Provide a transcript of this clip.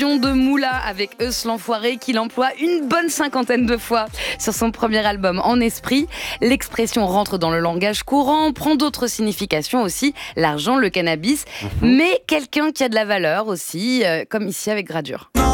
De Moula avec Eus l'Enfoiré qu'il emploie une bonne 50aine de fois sur son premier album En Esprit. L'expression rentre dans le langage courant, prend d'autres significations aussi, l'argent, le cannabis, mais quelqu'un qui a de la valeur aussi, comme ici avec Gradure.